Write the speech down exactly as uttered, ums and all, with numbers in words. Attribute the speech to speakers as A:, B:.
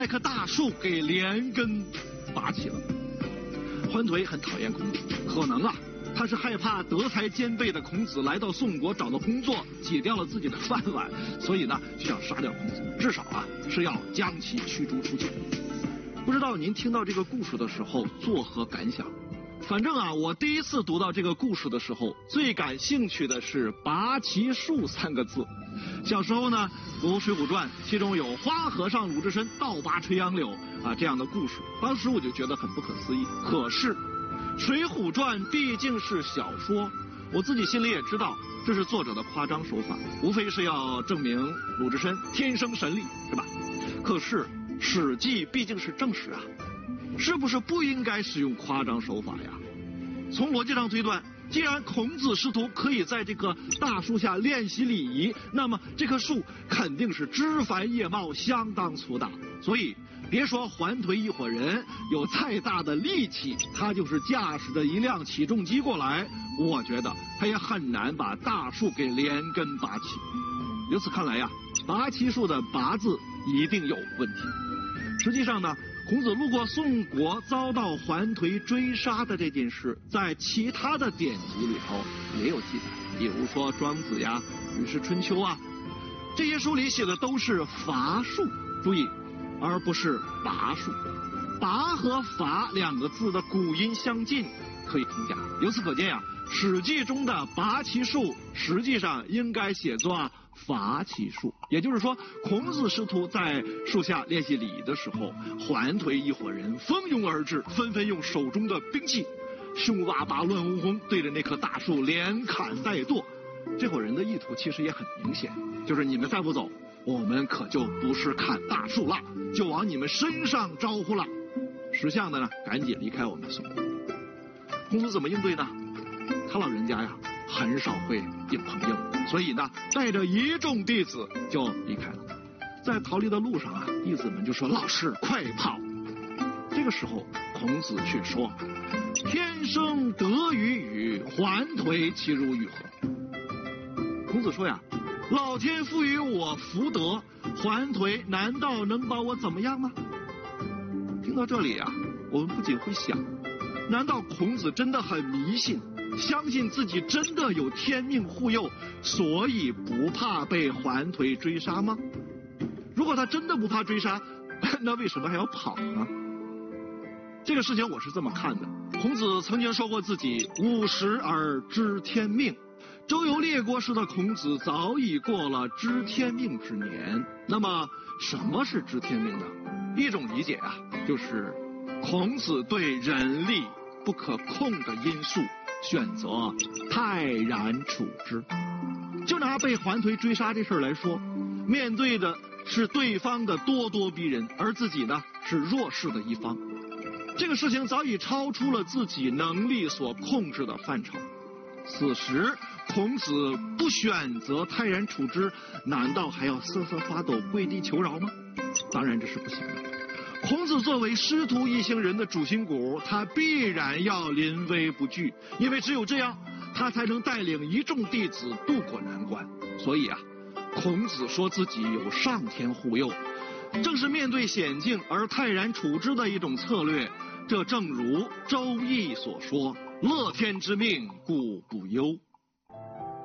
A: 那棵大树给连根拔起了。桓颓很讨厌孔子，可能啊，他是害怕德才兼备的孔子来到宋国找到工作，挤掉了自己的饭碗，所以呢就想杀掉孔子，至少啊是要将其驱逐出境。不知道您听到这个故事的时候作何感想？反正啊，我第一次读到这个故事的时候，最感兴趣的是“拔其树”三个字。小时候呢，读《水浒传》，其中有花和尚鲁智深倒拔垂杨柳啊这样的故事，当时我就觉得很不可思议。可是，《水浒传》毕竟是小说，我自己心里也知道，这是作者的夸张手法，无非是要证明鲁智深天生神力，是吧？可是《史记》毕竟是正史啊。是不是不应该使用夸张手法呀？从逻辑上推断，既然孔子师徒可以在这棵大树下练习礼仪，那么这棵树肯定是枝繁叶茂，相当粗大。所以，别说桓颓一伙人有再大的力气，他就是驾驶着一辆起重机过来，我觉得他也很难把大树给连根拔起。由此看来呀，拔其树的“拔”字一定有问题。实际上呢，孔子路过宋国遭到桓颓追杀的这件事，在其他的典籍里头也有记载，比如说《庄子》呀、《吕氏春秋》啊，这些书里写的都是伐树，注意，而不是拔树。拔和伐两个字的古音相近，可以通假。由此可见呀，《史记》中的拔其树实际上应该写作伐其树，也就是说，孔子师徒在树下练习礼仪的时候，桓颓一伙人蜂拥而至，纷纷用手中的兵器凶巴巴乱哄哄对着那棵大树连砍带剁。这伙人的意图其实也很明显，就是你们再不走，我们可就不是砍大树了，就往你们身上招呼了。识相的呢，赶紧离开我们宋国。孔子怎么应对呢？他老人家呀，很少会硬碰硬，所以呢，带着一众弟子就离开了。在逃离的路上啊，弟子们就说：“老师，快跑！”这个时候，孔子却说：“天生得与与，桓颓其如与何？”孔子说呀：“老天赋予我福德，桓颓难道能把我怎么样吗？”听到这里啊，我们不仅会想，难道孔子真的很迷信，相信自己真的有天命护佑，所以不怕被桓颓追杀吗？如果他真的不怕追杀，那为什么还要跑呢？这个事情我是这么看的，孔子曾经说过自己五十而知天命，周游列国时的孔子早已过了知天命之年。那么什么是知天命呢？一种理解啊，就是孔子对人力不可控的因素选择泰然处之。就拿被桓颓追杀这事儿来说，面对的是对方的咄咄逼人，而自己呢是弱势的一方。这个事情早已超出了自己能力所控制的范畴。此时孔子不选择泰然处之，难道还要瑟瑟发抖跪地求饶吗？当然这是不行的。孔子作为师徒一行人的主心骨，他必然要临危不惧，因为只有这样，他才能带领一众弟子渡过难关。所以啊，孔子说自己有上天护佑，正是面对险境而泰然处之的一种策略。这正如《周易》所说：“乐天之命，故不忧。”